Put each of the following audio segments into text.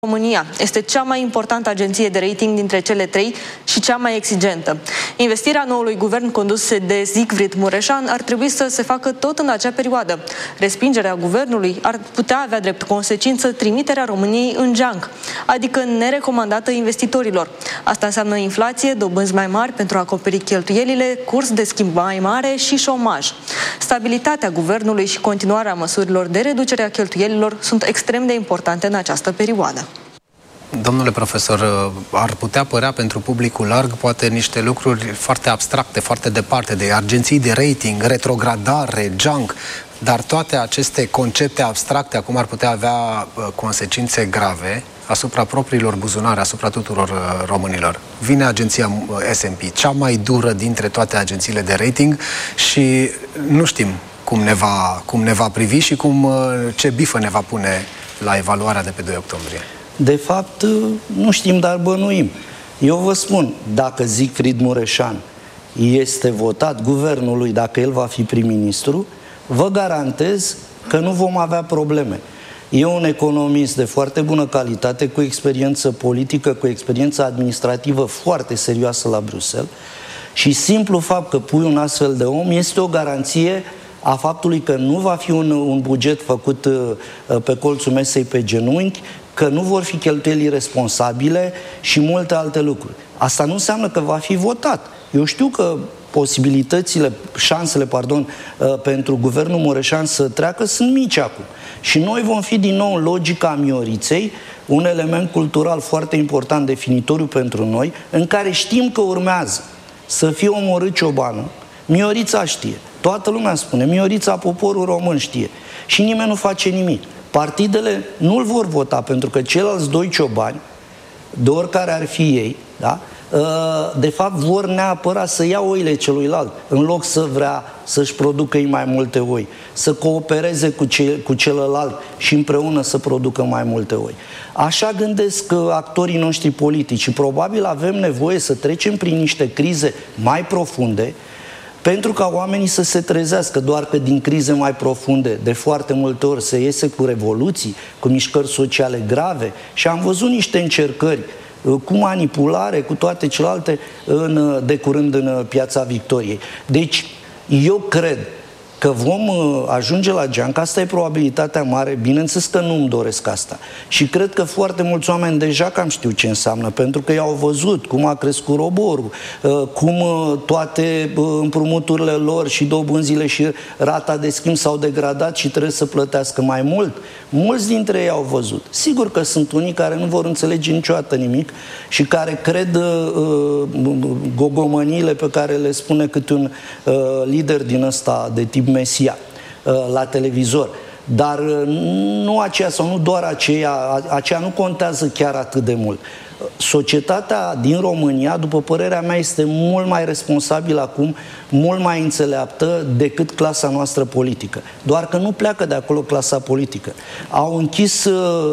România este cea mai importantă agenție de rating dintre cele trei și cea mai exigentă. Investirea noului guvern condus de Siegfried Mureșan ar trebui să se facă tot în acea perioadă. Respingerea guvernului ar putea avea drept consecință trimiterea României în geanc, adică nerecomandată investitorilor. Asta înseamnă inflație, dobânzi mai mari pentru a acoperi cheltuielile, curs de schimb mai mare și șomaj. Stabilitatea guvernului și continuarea măsurilor de reducere a cheltuielilor sunt extrem de importante în această perioadă. Domnule profesor, ar putea părea pentru publicul larg poate niște lucruri foarte abstracte, foarte departe, de agenții de rating, retrogradare, junk, dar toate aceste concepte abstracte acum ar putea avea consecințe grave asupra propriilor buzunare, asupra tuturor românilor. Vine agenția S&P, cea mai dură dintre toate agențiile de rating, și nu știm cum ne va privi și ce bifă ne va pune la evaluarea de pe 2 octombrie. De fapt, nu știm, dar bănuim. Eu vă spun, dacă Siegfried Mureșan este votat, guvernul lui, dacă el va fi prim-ministru, vă garantez că nu vom avea probleme. E un economist de foarte bună calitate, cu experiență politică, cu experiență administrativă foarte serioasă la Bruxelles, și simplu fapt că pui un astfel de om este o garanție a faptului că nu va fi un buget făcut pe colțul mesei pe genunchi, că nu vor fi cheltuieli irresponsabile și multe alte lucruri. Asta nu înseamnă că va fi votat. Eu știu că șansele pentru guvernul Mureșan să treacă sunt mici acum. Și noi vom fi din nou în logica Mioriței, un element cultural foarte important, definitoriu pentru noi, în care știm că urmează să fie omorât Ciobanu. Miorița știe. Toată lumea spune. Miorița, poporul român știe. Și nimeni nu face nimic. Partidele nu-l vor vota, pentru că ceilalți doi ciobani, de oricare ar fi ei, da? De fapt vor neapărat să ia oile celuilalt, în loc să vrea să-și producă ei mai multe oi, să coopereze cu celălalt și împreună să producă mai multe oi. Așa gândesc actorii noștri politici și probabil avem nevoie să trecem prin niște crize mai profunde, pentru ca oamenii să se trezească. Doar că din crize mai profunde, de foarte multe ori, se iese cu revoluții, cu mișcări sociale grave, și am văzut niște încercări cu manipulare, cu toate celelalte, de curând în Piața Victoriei. Deci, eu cred că vom ajunge la geanc. Asta e probabilitatea mare. Bineînțeles că nu-mi doresc asta. Și cred că foarte mulți oameni deja cam știu ce înseamnă, pentru că i-au văzut cum a crescut roborul, cum toate împrumuturile lor și dobânzile și rata de schimb s-au degradat și trebuie să plătească mai mult. Mulți dintre ei au văzut. Sigur că sunt unii care nu vor înțelege niciodată nimic și care cred gogomăniile pe care le spune câte un lider din ăsta de tip Mesia la televizor. Dar nu aceea, sau nu doar aceea nu contează chiar atât de mult. Societatea din România, după părerea mea, este mult mai responsabilă acum, mult mai înțeleaptă decât clasa noastră politică. Doar că nu pleacă de acolo clasa politică. Au închis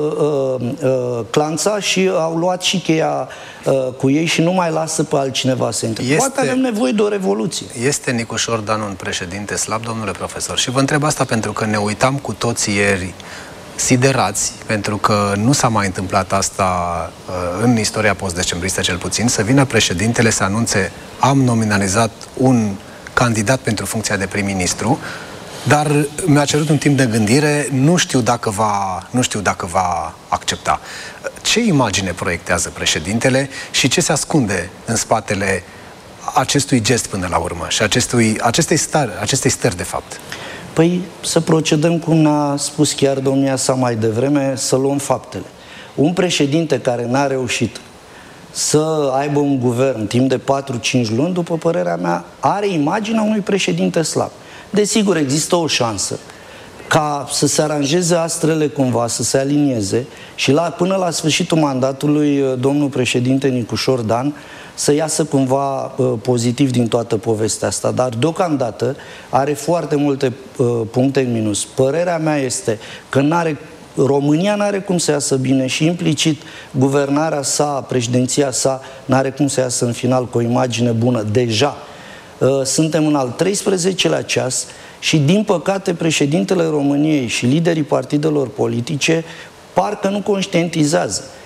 clanța și au luat și cheia cu ei și nu mai lasă pe altcineva să intre. Poate avem nevoie de o revoluție. Este Nicușor Dan un președinte slab, domnule profesor? Și vă întreb asta pentru că ne uitam cu toții ieri siderați, pentru că nu s-a mai întâmplat asta în istoria post-decembristă, cel puțin, să vină președintele să anunțe: am nominalizat un candidat pentru funcția de prim-ministru, dar mi-a cerut un timp de gândire, nu știu dacă va accepta. Ce imagine proiectează președintele și ce se ascunde în spatele acestui gest până la urmă și acestei stări de fapt? Păi să procedăm cum ne-a spus chiar domnia sa mai devreme, să luăm faptele. Un președinte care n-a reușit să aibă un guvern timp de 4-5 luni, după părerea mea, are imaginea unui președinte slab. Desigur, există o șansă ca să se aranjeze astrele cumva, să se alinieze și până la sfârșitul mandatului domnul președinte Nicușor Dan să iasă cumva pozitiv din toată povestea asta. Dar deocamdată are foarte multe puncte în minus. Părerea mea este că România n-are cum să iasă bine și implicit guvernarea sa, președinția sa, n-are cum să iasă în final cu o imagine bună. Deja suntem în al 13-lea ceas și, din păcate, președintele României și liderii partidelor politice parcă nu conștientizează.